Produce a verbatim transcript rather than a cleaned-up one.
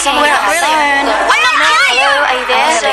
somewhere on my phone. I'm not kidding. Hello, are you there? So